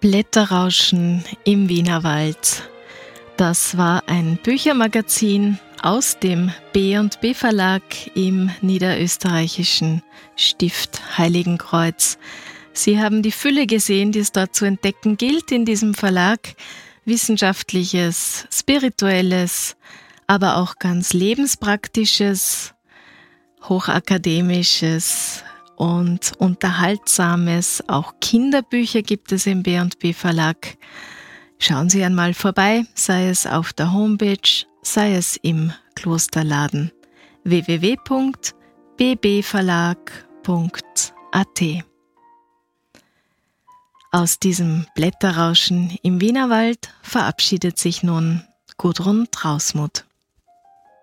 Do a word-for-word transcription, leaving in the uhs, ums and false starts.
Blätterrauschen im Wienerwald. Das war ein Büchermagazin aus dem B und B Verlag im niederösterreichischen Stift Heiligenkreuz. Sie haben die Fülle gesehen, die es dort zu entdecken gilt in diesem Verlag. Wissenschaftliches, Spirituelles, aber auch ganz Lebenspraktisches, Hochakademisches und Unterhaltsames. Auch Kinderbücher gibt es im B und B Verlag. Schauen Sie einmal vorbei, sei es auf der Homepage, sei es im Klosterladen. w w w punkt b b verlag punkt a t. Aus diesem Blätterrauschen im Wienerwald verabschiedet sich nun Gudrun Trausmuth.